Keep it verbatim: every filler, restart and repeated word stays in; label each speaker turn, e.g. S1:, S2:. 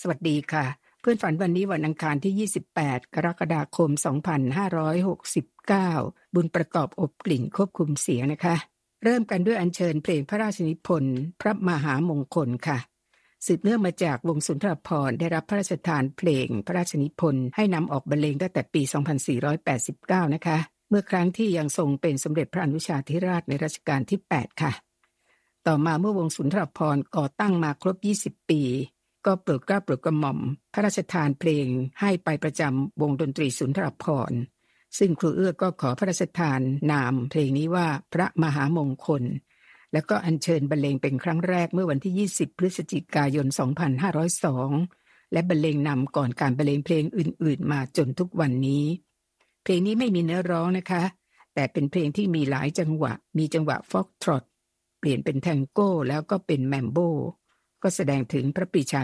S1: สวัสดีค่ะเพื่อนฝันวันนี้วันอังคารที่ยี่สิบแปดกรกฎาคมสองพันห้าร้อยหกสิบเก้าบุญประกอบอบกลิ่นควบคุมเสียงนะคะเริ่มกันด้วยอัญเชิญเพลงพระราชนิพนธ์พระมหามงคลค่ะสืบเนื่องมาจากวงสุนทรภรณ์ได้รับพระราชทานเพลงพระราชนิพนธ์ให้นำออกบรรเลงตั้งแต่ปีสองพันสี่ร้อยแปดสิบเก้านะคะเมื่อครั้งที่ยังทรงเป็นสมเด็จพระอนุชาธิราชในรัชกาลที่แปดค่ะต่อมาเมื่อวงสุนทรภรณ์ก่อตั้งมาครบยี่สิบปีก็โปรดเกล้าโปรดกระหม่อมพระราชทานเพลงให้ไปประจำวงดนตรีสุนทรภรณ์ซึ่งครูเอื้อก็ขอพระราชทานนามเพลงนี้ว่าพระมหามงคลแล้วก็อัญเชิญบรรเลงเป็นครั้งแรกเมื่อวันที่ยี่สิบพฤศจิกายนสองพันห้าร้อยสองและบรรเลงนำก่อนการบรรเลงเพลงอื่นๆมาจนทุกวันนี้เพลงนี้ไม่มีเนื้อร้องนะคะแต่เป็นเพลงที่มีหลายจังหวะมีจังหวะฟ็อกทรอตเปลี่ยนเป็นแทงโก้แล้วก็เป็นแมมโบก็แสดงถึงพระปรีชา